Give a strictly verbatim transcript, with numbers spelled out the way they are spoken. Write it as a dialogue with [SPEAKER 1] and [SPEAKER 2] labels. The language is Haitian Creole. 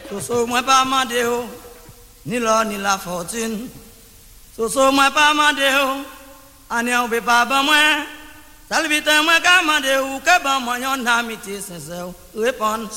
[SPEAKER 1] Soso moi pas mandé ni l'or ni la fortune. Soso moi pas mandé ane on peut pas ban moi. Salvite moi ka mandé ou que ban moi yon amitié sincère. Réponse